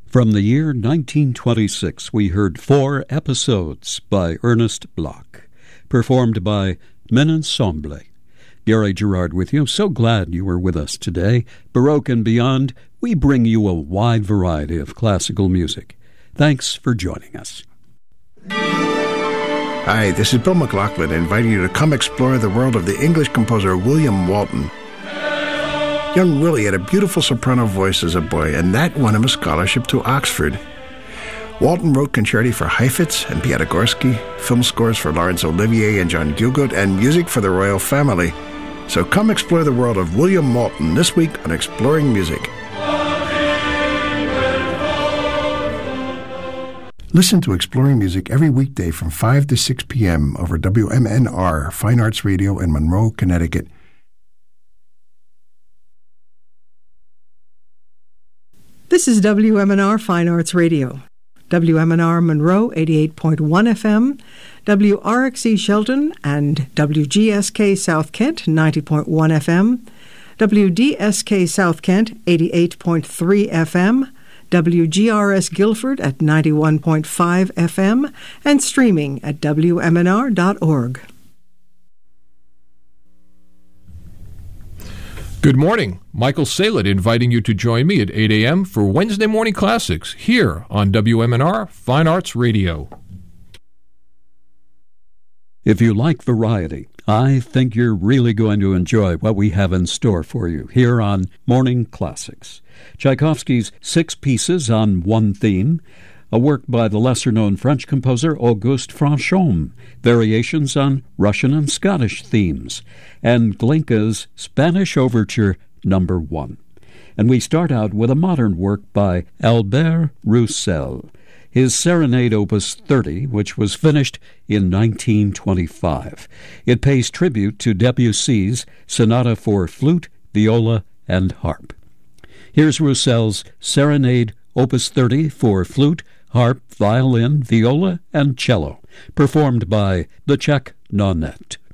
From the year 1926, we heard 4 episodes by Ernest Bloch, performed by Men Ensemble. Gary Gerard with you. So glad you were with us today. Baroque and beyond, we bring you a wide variety of classical music. Thanks for joining us. Hi, this is Bill McLaughlin inviting you to come explore the world of the English composer William Walton. Young Willie had a beautiful soprano voice as a boy, and that won him a scholarship to Oxford. Walton wrote concerti for Heifetz and Piatigorsky, film scores for Laurence Olivier and John Gielgud, and music for the royal family. So come explore the world of William Walton this week on Exploring Music. Listen to Exploring Music every weekday from 5 to 6 p.m. over WMNR, Fine Arts Radio in Monroe, Connecticut. This is WMNR Fine Arts Radio. WMNR Monroe 88.1 FM, WRXE Shelton and WGSK South Kent 90.1 FM, WDSK South Kent 88.3 FM, WGRS Guilford at 91.5 FM, and streaming at WMNR.org. Good morning. Michael Saylett inviting you to join me at 8 a.m. for Wednesday Morning Classics here on WMNR Fine Arts Radio. If you like variety, I think you're really going to enjoy what we have in store for you here on Morning Classics. Tchaikovsky's 6 pieces on one theme, a work by the lesser-known French composer Auguste Franchomme, variations on Russian and Scottish themes, and Glinka's Spanish Overture No. 1. And we start out with a modern work by Albert Roussel, his Serenade Opus 30, which was finished in 1925. It pays tribute to Debussy's Sonata for Flute, Viola, and Harp. Here's Roussel's Serenade Opus 30 for flute, harp, violin, viola, and cello, performed by the Czech Nonet.